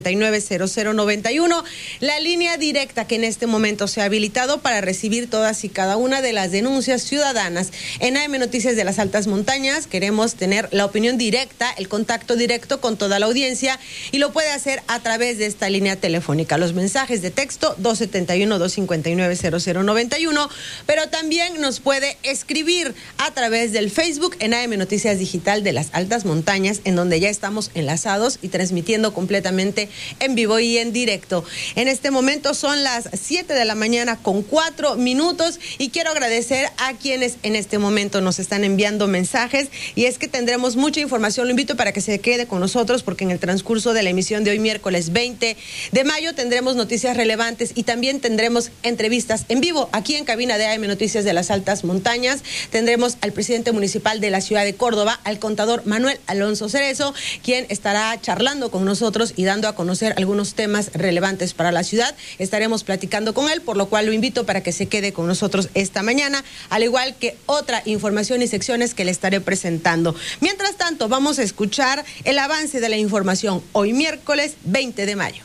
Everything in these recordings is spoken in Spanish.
0091, la línea directa que en este momento se ha habilitado para recibir todas y cada una de las denuncias ciudadanas. En AM Noticias de las Altas Montañas queremos tener la opinión directa, el contacto directo con toda la audiencia, y lo puede hacer a través de esta línea telefónica. Los mensajes de texto 271-259-0091, pero también nos puede escribir a través del Facebook en AM Noticias Digital de las Altas Montañas, en donde ya estamos enlazados y transmitiendo completamente en vivo y en directo. En este momento son las 7 de la mañana con 4 minutos y quiero agradecer a quienes en este momento nos están enviando mensajes, y es que tendremos mucha información. Lo invito para que se quede con nosotros, porque en el transcurso de la emisión de hoy, miércoles 20 de mayo, tendremos noticias relevantes y también tendremos entrevistas en vivo aquí en cabina de AM Noticias de las Altas Montañas. Tendremos al presidente municipal de la ciudad de Córdoba, al contador Manuel Alonso Cerezo, quien estará charlando con nosotros y dando a conocer algunos temas relevantes para la ciudad. Estaremos platicando con él, por lo cual lo invito para que se quede con nosotros esta mañana, al igual que otra información y secciones que le estaré presentando. Mientras tanto, vamos a escuchar el avance de la información hoy miércoles 20 de mayo.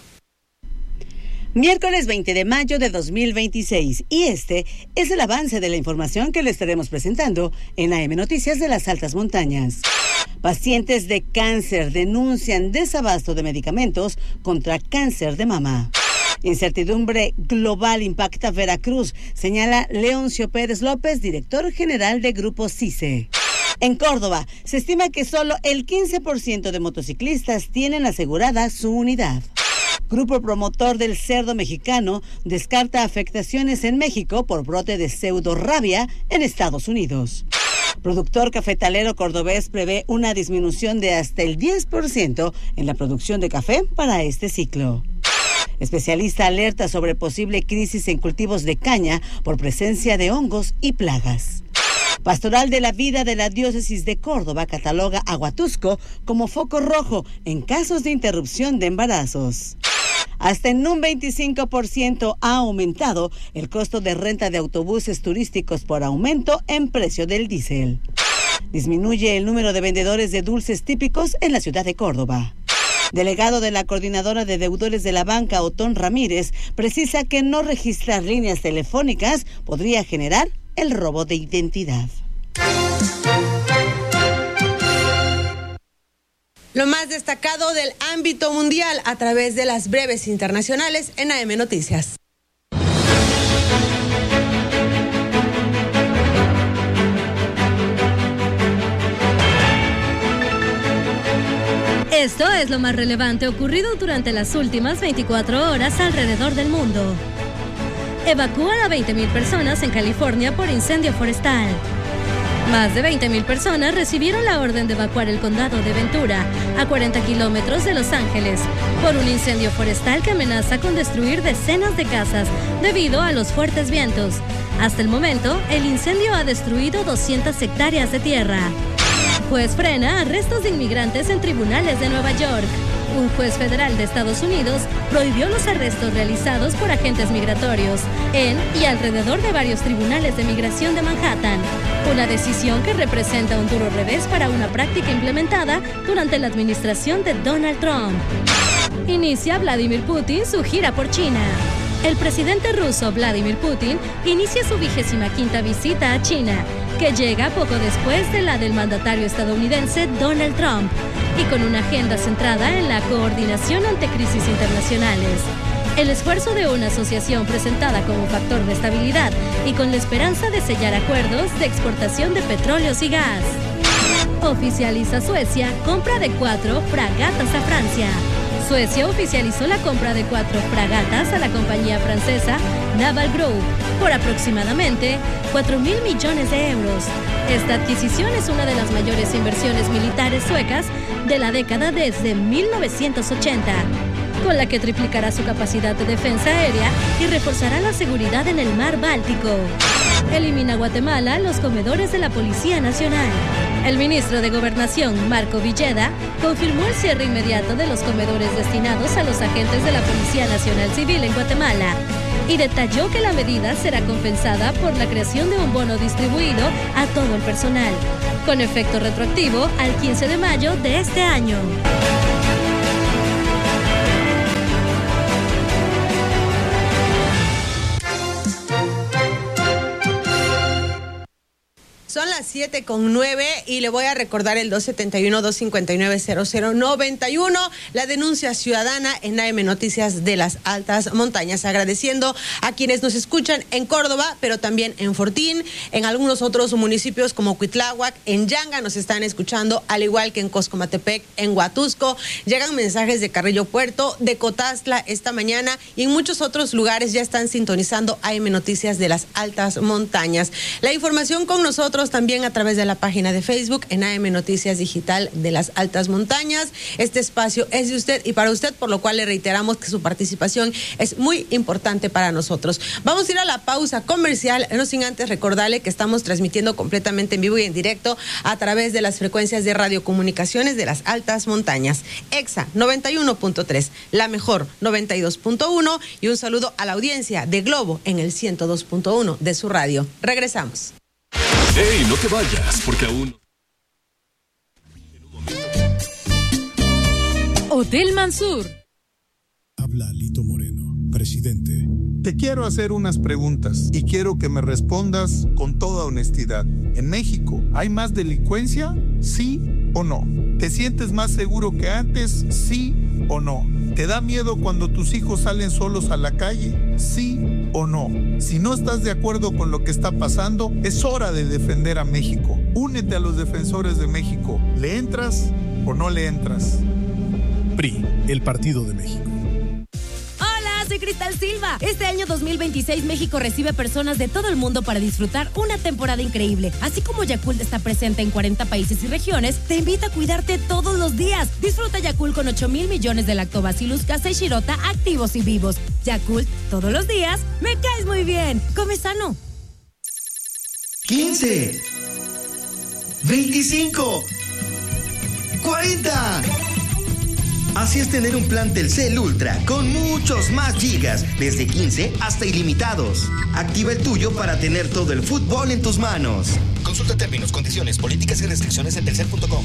Miércoles 20 de mayo de 2026, y este es el avance de la información que le estaremos presentando en AM Noticias de las Altas Montañas. Pacientes de cáncer denuncian desabasto de medicamentos contra cáncer de mama. Incertidumbre global impacta Veracruz, señala Leoncio Pérez López, director general de Grupo CICE. En Córdoba, se estima que solo el 15% de motociclistas tienen asegurada su unidad. Grupo promotor del cerdo mexicano descarta afectaciones en México por brote de pseudorrabia en Estados Unidos. Productor cafetalero cordobés prevé una disminución de hasta el 10% en la producción de café para este ciclo. Especialista alerta sobre posible crisis en cultivos de caña por presencia de hongos y plagas. Pastoral de la Vida de la Diócesis de Córdoba cataloga a Huatusco como foco rojo en casos de interrupción de embarazos. Hasta en un 25% ha aumentado el costo de renta de autobuses turísticos por aumento en precio del diésel. Disminuye el número de vendedores de dulces típicos en la ciudad de Córdoba. Delegado de la Coordinadora de Deudores de la Banca, Otón Ramírez, precisa que no registrar líneas telefónicas podría generar el robo de identidad. Lo más destacado del ámbito mundial a través de las breves internacionales en AM Noticias. Esto es lo más relevante ocurrido durante las últimas 24 horas alrededor del mundo. Evacúan a 20,000 personas en California por incendio forestal. Más de 20,000 personas recibieron la orden de evacuar el condado de Ventura, a 40 kilómetros de Los Ángeles, por un incendio forestal que amenaza con destruir decenas de casas debido a los fuertes vientos. Hasta el momento, el incendio ha destruido 200 hectáreas de tierra. Juez frena arrestos de inmigrantes en tribunales de Nueva York. Un juez federal de Estados Unidos prohibió los arrestos realizados por agentes migratorios en y alrededor de varios tribunales de migración de Manhattan. Una decisión que representa un duro revés para una práctica implementada durante la administración de Donald Trump. Inicia Vladimir Putin su gira por China. El presidente ruso Vladimir Putin inicia su 25ª visita a China, que llega poco después de la del mandatario estadounidense Donald Trump, y con una agenda centrada en la coordinación ante crisis internacionales. El esfuerzo de una asociación presentada como factor de estabilidad y con la esperanza de sellar acuerdos de exportación de petróleos y gas. Oficializa Suecia compra de 4 fragatas a Francia. Suecia oficializó la compra de 4 fragatas a la compañía francesa Naval Group por aproximadamente 4.000 millones de euros. Esta adquisición es una de las mayores inversiones militares suecas de la década desde 1980, con la que triplicará su capacidad de defensa aérea y reforzará la seguridad en el mar Báltico. Elimina Guatemala los comedores de la Policía Nacional. El ministro de Gobernación, Marco Villeda, confirmó el cierre inmediato de los comedores destinados a los agentes de la Policía Nacional Civil en Guatemala y detalló que la medida será compensada por la creación de un bono distribuido a todo el personal, con efecto retroactivo al 15 de mayo de este año. las 7:09 y le voy a recordar el 271-259-0091, la denuncia ciudadana en AM Noticias de las Altas Montañas. Agradeciendo a quienes nos escuchan en Córdoba, pero también en Fortín, en algunos otros municipios como Cuitláhuac, en Yanga nos están escuchando, al igual que en Coscomatepec, en Huatusco. Llegan mensajes de Carrillo Puerto, de Cotazla esta mañana, y en muchos otros lugares ya están sintonizando AM Noticias de las Altas Montañas. La información con nosotros también a través de la página de Facebook en AM Noticias Digital de las Altas Montañas. Este espacio es de usted y para usted, por lo cual le reiteramos que su participación es muy importante para nosotros. Vamos a ir a la pausa comercial, no sin antes recordarle que estamos transmitiendo completamente en vivo y en directo a través de las frecuencias de radiocomunicaciones de las Altas Montañas. EXA 91.3, La Mejor 92.1 y un saludo a la audiencia de Globo en el 102.1 de su radio. Regresamos. ¡Ey, no te vayas! Porque aún... Hotel Mansur. Habla Lito Moreno, presidente. Te quiero hacer unas preguntas y quiero que me respondas con toda honestidad. ¿En México hay más delincuencia? ¿Sí o no? ¿Te sientes más seguro que antes? ¿Sí o no? ¿Te da miedo cuando tus hijos salen solos a la calle? ¿Sí o no? Si no estás de acuerdo con lo que está pasando, es hora de defender a México. Únete a los defensores de México. ¿Le entras o no le entras? PRI, el Partido de México. Soy Cristal Silva. Este año 2026 México recibe personas de todo el mundo para disfrutar una temporada increíble. Así como Yakult está presente en 40 países y regiones, te invita a cuidarte todos los días. Disfruta Yakult con 8,000 millones de Lactobacillus casei shirota activos y vivos. Yakult, todos los días, me caes muy bien. Come sano. 15, 25, 40. Así es tener un plan Telcel Ultra con muchos más gigas, desde 15 hasta ilimitados. Activa el tuyo para tener todo el fútbol en tus manos. Consulta términos, condiciones, políticas y restricciones en telcel.com.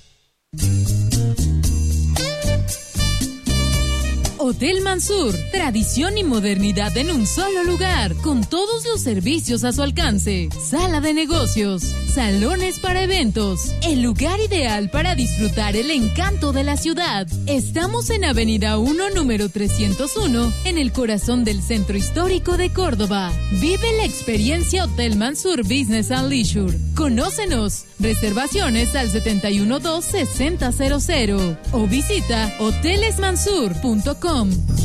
Hotel Mansur, tradición y modernidad en un solo lugar, con todos los servicios a su alcance. Sala de negocios, salones para eventos, el lugar ideal para disfrutar el encanto de la ciudad. Estamos en Avenida 1, número 301, en el corazón del centro histórico de Córdoba. Vive la experiencia Hotel Mansur Business and Leisure. Conócenos. Reservaciones al 712-6000 o visita hotelesmansur.com.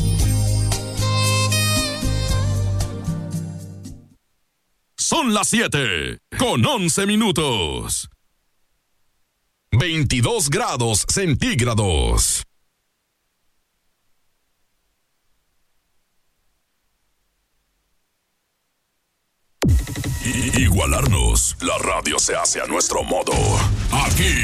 Son las 7:11. 22 grados centígrados. Igualarnos, la radio se hace a nuestro modo. Aquí